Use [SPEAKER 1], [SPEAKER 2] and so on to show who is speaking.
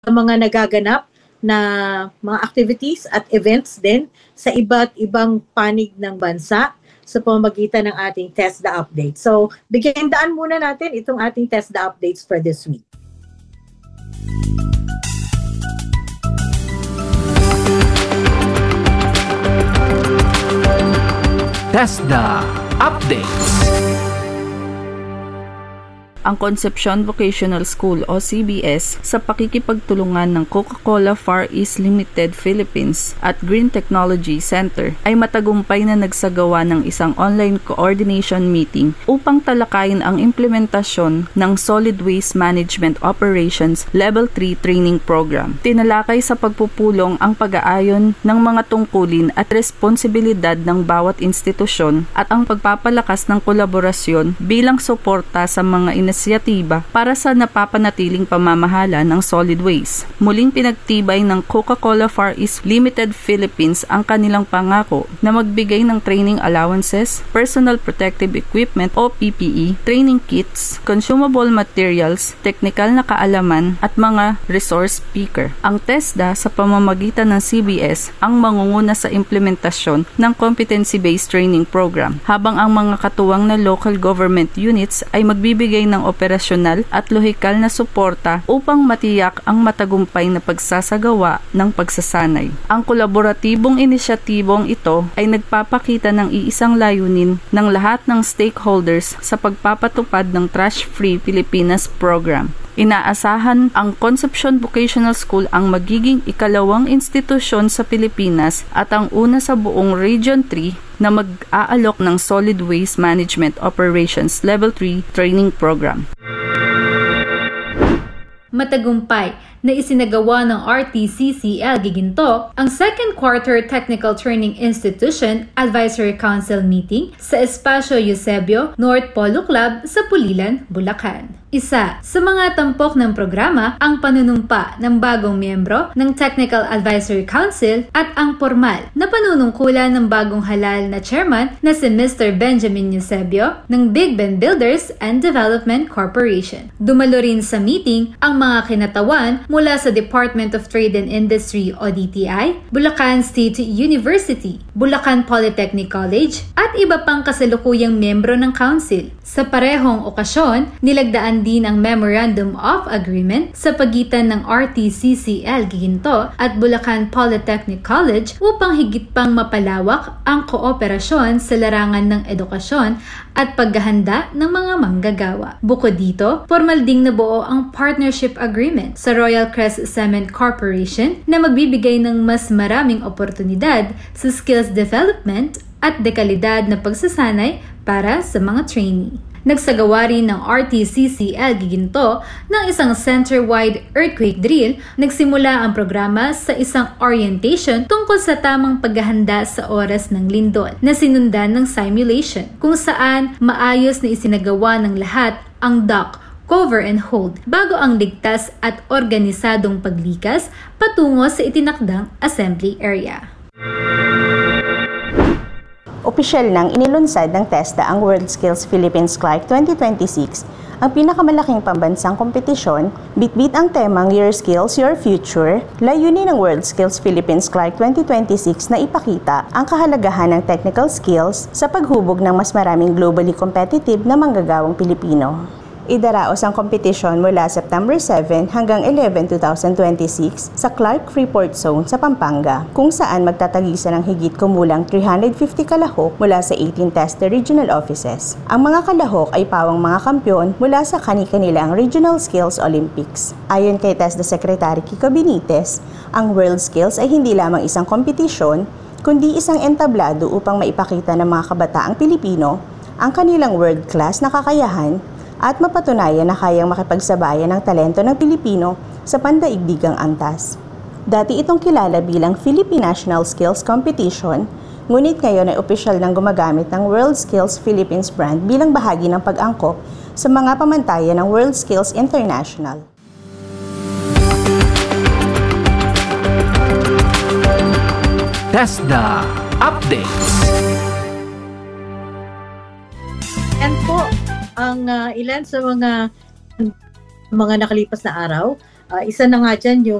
[SPEAKER 1] mga nagaganap na mga activities at events din sa iba't ibang panig ng bansa sa pamamagitan ng ating TESDA update. So, bigyan daan muna natin itong ating TESDA updates for this week.
[SPEAKER 2] TESDA updates.
[SPEAKER 3] Ang Concepcion Vocational School o CVS sa pakikipagtulungan ng Coca-Cola Far East Limited Philippines at Green Technology Center ay matagumpay na nagsagawa ng isang online coordination meeting upang talakayin ang implementasyon ng Solid Waste Management Operations Level 3 Training Program. Tinalakay sa pagpupulong ang pag-aayon ng mga tungkulin at responsibilidad ng bawat institusyon at ang pagpapalakas ng kolaborasyon bilang suporta sa mga inisyatiba para sa napapanatiling pamamahala ng solid waste. Muling pinagtibay ng Coca-Cola Far East Limited Philippines ang kanilang pangako na magbigay ng training allowances, personal protective equipment o PPE, training kits, consumable materials, technical na kaalaman at mga resource speaker. Ang TESDA sa pamamagitan ng CBS ang mangunguna sa implementasyon ng competency-based training program, habang ang mga katuwang na local government units ay magbibigay ng operasyonal at lohikal na suporta upang matiyak ang matagumpay na pagsasagawa ng pagsasanay. Ang kolaboratibong inisyatibong ito ay nagpapakita ng iisang layunin ng lahat ng stakeholders sa pagpapatupad ng Trash-Free Pilipinas program. Inaasahan ang Concepcion Vocational School ang magiging ikalawang institusyon sa Pilipinas at ang una sa buong Region 3 na mag-aalok ng Solid Waste Management Operations Level 3 Training Program.
[SPEAKER 4] Matagumpay na isinagawa ng RTCCL Giginto ang Second Quarter Technical Training Institution Advisory Council Meeting sa Espasyo Eusebio, North Polo Club sa Pulilan, Bulacan. Isa sa mga tampok ng programa ang panunumpa ng bagong miyembro ng Technical Advisory Council at ang formal na panunungkulan ng bagong halal na chairman na si Mr. Benjamin Eusebio ng Big Ben Builders and Development Corporation. Dumalo rin sa meeting ang mga kinatawan mula sa Department of Trade and Industry o DTI, Bulacan State University, Bulacan Polytechnic College at iba pang kasalukuyang miyembro ng council. Sa parehong okasyon, nilagdaan din ang Memorandum of Agreement sa pagitan ng RTCCL Giginto at Bulacan Polytechnic College upang higit pang mapalawak ang kooperasyon sa larangan ng edukasyon at paghahanda ng mga manggagawa. Bukod dito, formal ding nabuo ang Partnership Agreement sa Royal Crest Cement Corporation na magbibigay ng mas maraming oportunidad sa skills development at dekalidad na pagsasanay para sa mga trainee. Nagsagawa rin ng RTCCL Giginto ng isang center-wide earthquake drill. Nagsimula ang programa sa isang orientation tungkol sa tamang paghahanda sa oras ng lindol na sinundan ng simulation, kung saan maayos na isinagawa ng lahat ang dock, cover and hold bago ang ligtas at organisadong paglikas patungo sa itinakdang assembly area.
[SPEAKER 5] Opisyal nang inilunsad ng TESDA ang WorldSkills Philippines Clark 2026, ang pinakamalaking pambansang kompetisyon. Bitbit ang temang Your Skills, Your Future. Layunin ng WorldSkills Philippines Clark 2026 na ipakita ang kahalagahan ng technical skills sa paghubog ng mas maraming globally competitive na manggagawang Pilipino. Idaraos ang kompetisyon mula September 7 hanggang 11, 2026 sa Clark Freeport Zone sa Pampanga, kung saan magtatagisan ng higit kumulang 350 kalahok mula sa 18 TESDA regional offices. Ang mga kalahok ay pawang mga kampyon mula sa kani-kanilang Regional Skills Olympics. Ayon kay TESDA Secretary Kiko Benitez, ang World Skills ay hindi lamang isang kompetisyon, kundi isang entablado upang maipakita ng mga kabataang Pilipino ang kanilang world-class na kakayahan at mapatunayan na kayang makipagsabayan ng talento ng Pilipino sa pandaigdigang antas. Dati itong kilala bilang Philippine National Skills Competition, ngunit ngayon ay opisyal nang gumagamit ng World Skills Philippines brand bilang bahagi ng pag-angkop sa mga pamantayan ng World Skills International.
[SPEAKER 2] TESDA Updates.
[SPEAKER 1] Yan po ang ilan sa mga nakalipas na araw Isa na nga dyan yung